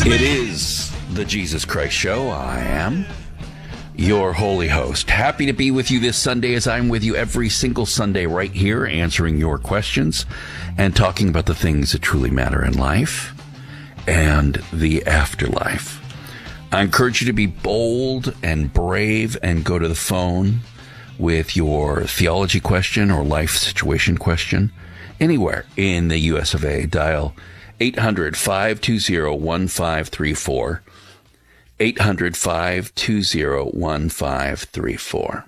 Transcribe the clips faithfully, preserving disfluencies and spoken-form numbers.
It is the Jesus Christ Show. I am your holy host. Happy to be with you this Sunday, as I'm with you every single Sunday right here, answering your questions and talking about the things that truly matter in life and the afterlife. I encourage you to be bold and brave and go to the phone with your theology question or life situation question anywhere in the U S of A. Dial eight hundred, five two zero, one five three four. eight hundred, five two zero, one five three four.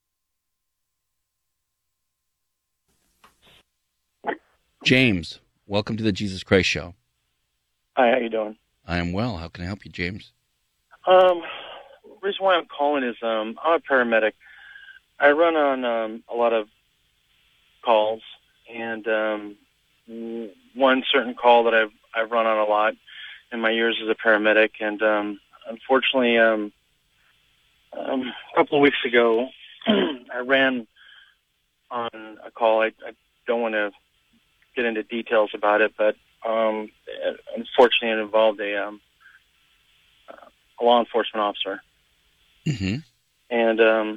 James, welcome to the Jesus Christ Show. Hi, how you doing? I am well. How can I help you, James? Um, the reason why I'm calling is um, I'm a paramedic. I run on um, a lot of calls, and um, one certain call that I've I've run on a lot in my years as a paramedic, and um, unfortunately, um, um, a couple of weeks ago, I ran on a call. I, I don't want to get into details about it, but um, unfortunately, it involved a um, a law enforcement officer, Mm-hmm. and um,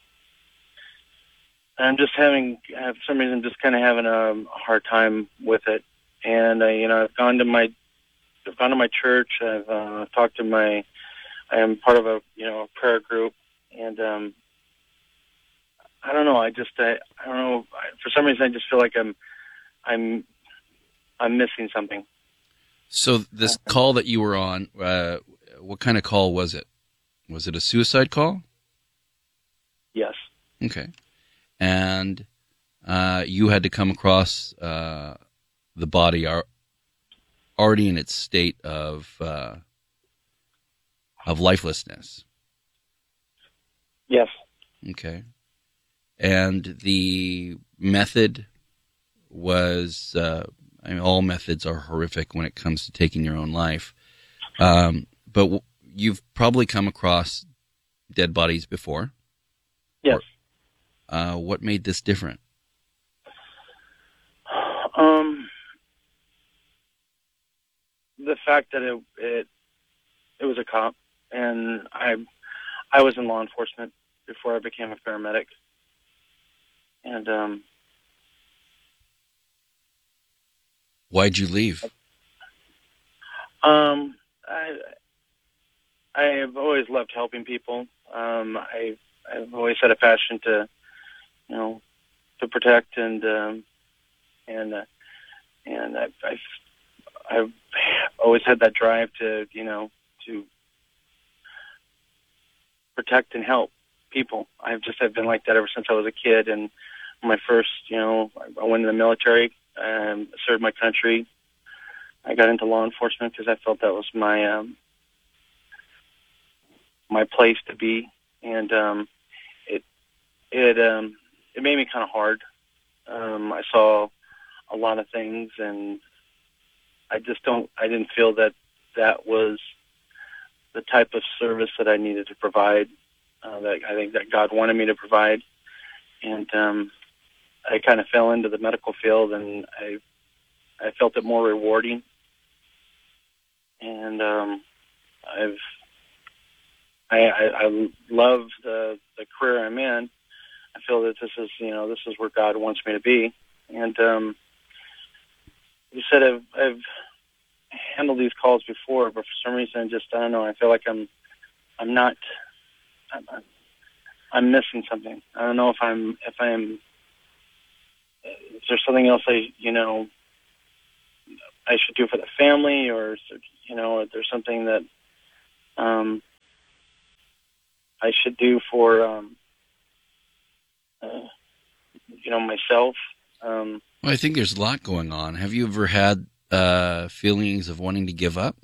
I'm just having, for some reason, just kind of having a hard time with it. And uh, you know, I've gone to my, I've gone to my church. I've uh, talked to my, I am part of a, you know, a prayer group, and um, I don't know. I just, I, I don't know. For some reason, I just feel like I'm, I'm, I'm missing something. So this call that you were on, uh, what kind of call was it? Was it a suicide call? Yes. Okay. And uh, you had to come across uh, the body ar- already in its state of uh, of lifelessness. Yes. Okay. And the method was, uh, I mean, all methods are horrific when it comes to taking your own life. Um, but w- you've probably come across dead bodies before. Yes. Or, uh, what made this different? Um, the fact that it it it was a cop, and I I was in law enforcement before I became a paramedic, and um, Why'd you leave? um, I I have always loved helping people. Um, I I've always had a passion to, you know, to protect and um, and uh, and I've, I've I've always had that drive to, you know, to protect and help people. I've just I've been like that ever since I was a kid. And my first, you know, I went in the military, um, served my country. I got into law enforcement because I felt that was my um, my place to be, and um, it it um, it made me kind of hard. Um, I saw a lot of things, and I just don't. I didn't feel that that was the type of service that I needed to provide. Uh, that I think that God wanted me to provide, and um, I kind of fell into the medical field, and I I felt it more rewarding, and um, I've I, I, I love the the career I'm in. I feel that this is, you know, this is where God wants me to be. And um, you said I've, I've handled these calls before, but for some reason, just I don't know. I feel like I'm I'm not. I'm, I'm missing something. I don't know if I'm if I'm. Is there something else I you know I should do for the family, or is there, you know, is there something that um, I should do for um, uh, you know, myself? Um, Well, I think there's a lot going on. Have you ever had uh, feelings of wanting to give up?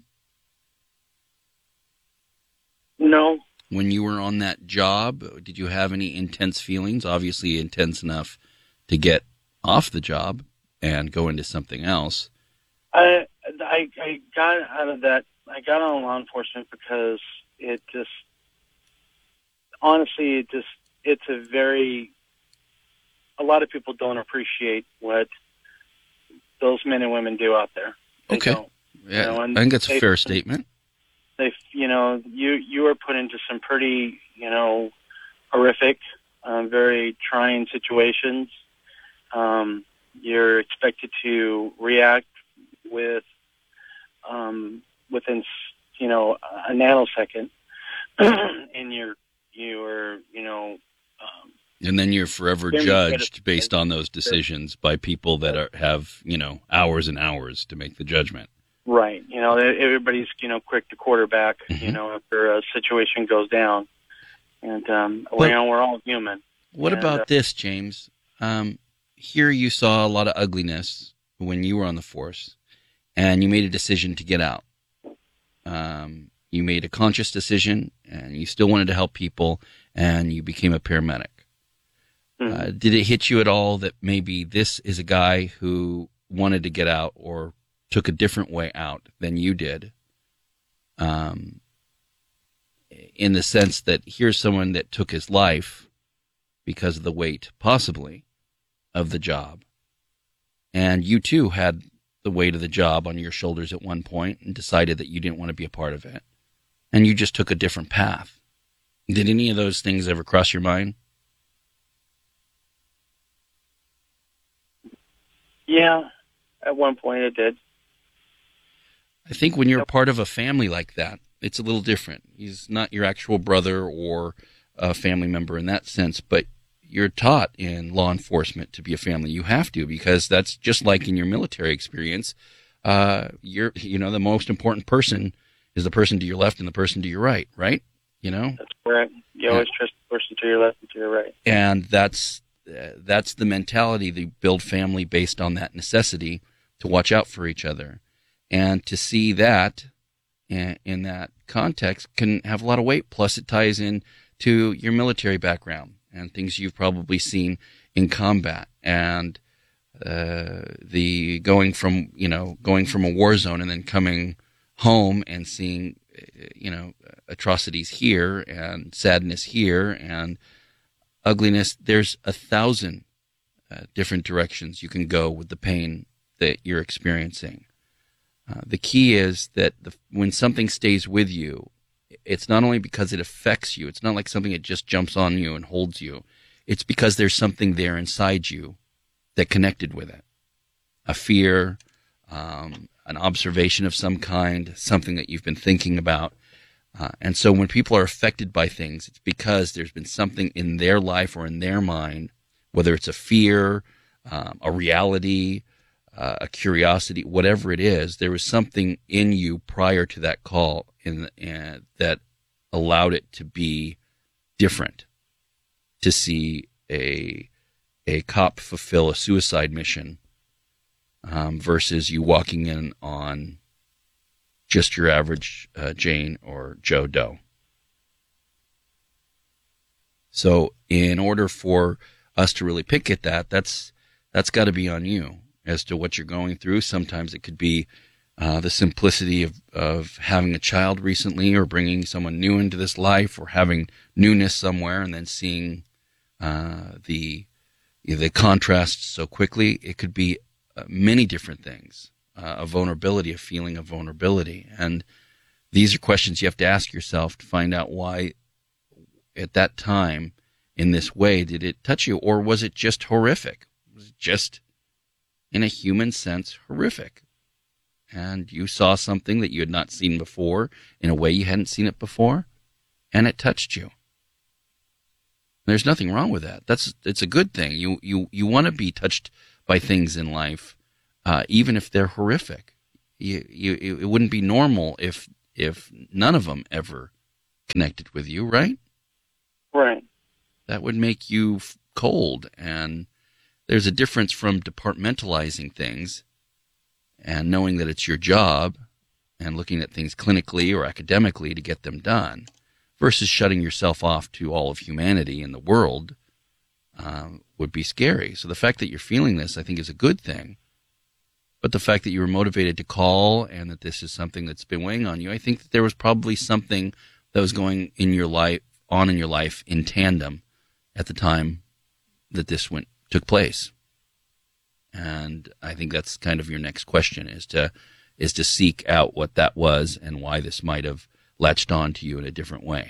No. When you were on that job, did you have any intense feelings? Obviously intense enough to get off the job and go into something else. I, I, I got out of that. I got on law enforcement because it just, honestly, it just, it's a very, a lot of people don't appreciate what those men and women do out there. They Okay. don't, Yeah, you know, and I think that's a they, fair statement. you know, you you were put into some pretty, you know, horrific, um, very trying situations. Um, you're expected to react with um, within, you know, a nanosecond, and you're you're you know. Um, and then you're forever judged based on those decisions by people that are, have, you know, hours and hours to make the judgment. Right. You know, everybody's, you know, quick to quarterback, mm-hmm. you know, after a situation goes down. And, um, but, you know, we're all human. What and, about uh, this, James? Um, here you saw a lot of ugliness when you were on the force, and you made a decision to get out. Um, you made a conscious decision, and you still wanted to help people, and you became a paramedic. Mm-hmm. Uh, did it hit you at all that maybe this is a guy who wanted to get out or took a different way out than you did? Um, in the sense that here's someone that took his life because of the weight, possibly, of the job. And you too had the weight of the job on your shoulders at one point and decided that you didn't want to be a part of it. And you just took a different path. Did any of those things ever cross your mind? Yeah, at one point it did. I think when you're part of a family like that, it's a little different. He's not your actual brother or a family member in that sense, but you're taught in law enforcement to be a family. You have to, because that's just like in your military experience. Uh, you're, you know, the most important person is the person to your left and the person to your right, right? You know? That's correct. You always trust the person to your left and to your right. And that's uh, that's the mentality. They build family based on that necessity to watch out for each other. And to see that in, in that context can have a lot of weight. Plus, it ties in to your military background and things you've probably seen in combat, and uh, the going from you know going from a war zone and then coming home and seeing you know atrocities here and sadness here and ugliness. There's a thousand uh, different directions you can go with the pain that you're experiencing. Uh, the key is that the, when something stays with you, it's not only because it affects you. It's not like something that just jumps on you and holds you. It's because there's something there inside you that connected with it. A fear, um, an observation of some kind, something that you've been thinking about. Uh, and so when people are affected by things, it's because there's been something in their life or in their mind, whether it's a fear, um, a reality, uh, a curiosity, whatever it is, there was something in you prior to that call in, in, that allowed it to be different, to see a a cop fulfill a suicide mission um, versus you walking in on just your average uh, Jane or Joe Doe. So in order for us to really pick at that, that's that's got to be on you as to what you're going through. Sometimes it could be uh, the simplicity of, of having a child recently, or bringing someone new into this life, or having newness somewhere and then seeing uh, the the contrast so quickly. It could be uh, many different things. Uh, a vulnerability, a feeling of vulnerability. And these are questions you have to ask yourself to find out why at that time, in this way, did it touch you? Or was it just horrific? Was it just, in a human sense, horrific? And you saw something that you had not seen before in a way you hadn't seen it before, and it touched you. There's nothing wrong with that. That's it's a good thing. You you you want to be touched by things in life, uh, even if they're horrific. You, you, it wouldn't be normal if if none of them ever connected with you, right? Right. That would make you cold. And there's a difference from departmentalizing things and knowing that it's your job and looking at things clinically or academically to get them done, versus shutting yourself off to all of humanity in the world um, would be scary. So the fact that you're feeling this, I think, is a good thing. But the fact that you were motivated to call and that this is something that's been weighing on you, I think that there was probably something that was going in your life, on in your life in tandem at the time that this went took place. And I think that's kind of your next question, is to is to seek out what that was and why this might have latched on to you in a different way.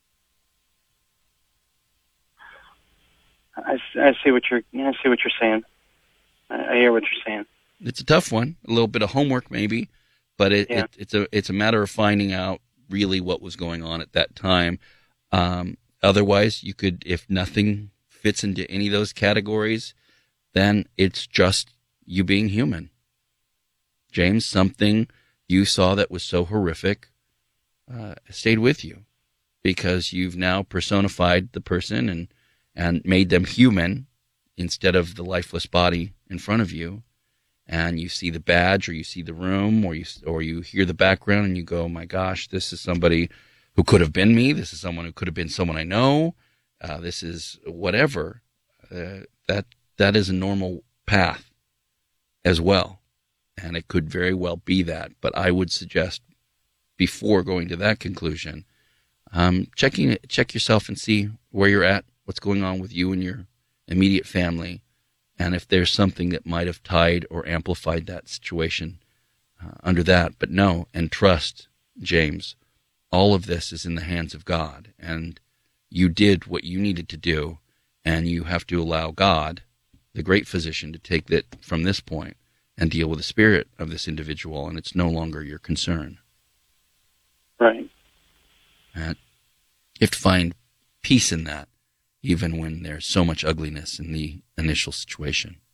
I, I see what you're I see what you're saying. I, I hear what you're saying. It's a tough one, a little bit of homework maybe, but it, yeah. it, it's a it's a matter of finding out really what was going on at that time. Um, otherwise, you could, if nothing fits into any of those categories, then it's just you being human. James, something you saw that was so horrific uh, stayed with you because you've now personified the person and, and made them human instead of the lifeless body in front of you. And you see the badge, or you see the room, or you or you hear the background, and you go, "My gosh, this is somebody who could have been me. This is someone who could have been someone I know. Uh, this is whatever." Uh, that that is a normal path as well, and it could very well be that. But I would suggest, before going to that conclusion, um, checking check yourself and see where you're at, what's going on with you and your immediate family. And if there's something that might have tied or amplified that situation uh, under that. But no, and trust, James, all of this is in the hands of God. And you did what you needed to do, and you have to allow God, the great physician, to take that from this point and deal with the spirit of this individual, and it's no longer your concern. Right. And you have to find peace in that, even when there's so much ugliness in the initial situation.